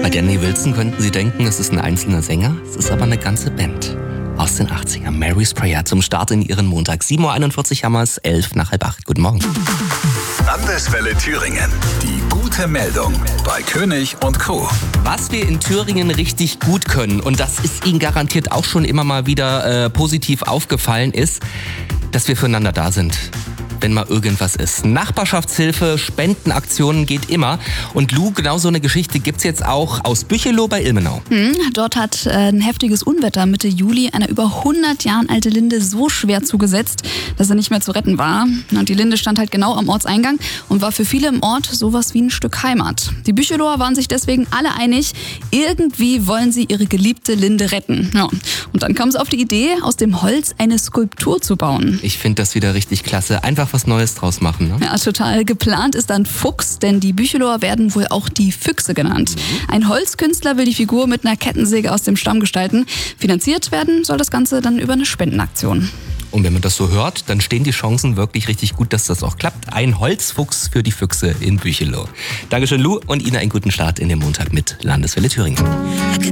Bei Danny Wilson könnten Sie denken, es ist ein einzelner Sänger. Es ist aber eine ganze Band aus den 80ern. Mary's Prayer zum Start in Ihren Montag. 7.41 Uhr haben wir es, 11 nach halb 8. Guten Morgen. Landeswelle Thüringen. Die gute Meldung bei König und Co. Was wir in Thüringen richtig gut können, und das ist Ihnen garantiert auch schon immer mal wieder positiv aufgefallen, ist, dass wir füreinander da sind, wenn mal irgendwas ist. Nachbarschaftshilfe, Spendenaktionen geht immer. Und Lou, genau so eine Geschichte gibt's jetzt auch aus Bücheloh bei Ilmenau. Dort hat ein heftiges Unwetter Mitte Juli eine über 100 Jahre alte Linde so schwer zugesetzt, dass er nicht mehr zu retten war. Und die Linde stand halt genau am Ortseingang und war für viele im Ort sowas wie ein Stück Heimat. Die Bücheloher waren sich deswegen alle einig, irgendwie wollen sie ihre geliebte Linde retten. Ja. Und dann kam es auf die Idee, aus dem Holz eine Skulptur zu bauen. Ich finde das wieder richtig klasse. Einfach was Neues draus machen, ne? Ja, total. Geplant ist dann Fuchs, denn die Bücheloher werden wohl auch die Füchse genannt. Ein Holzkünstler will die Figur mit einer Kettensäge aus dem Stamm gestalten. Finanziert werden soll das Ganze dann über eine Spendenaktion. Und wenn man das so hört, dann stehen die Chancen wirklich richtig gut, dass das auch klappt. Ein Holzfuchs für die Füchse in Bücheloh. Dankeschön, Lou, und Ihnen einen guten Start in den Montag mit Landeswelle Thüringen.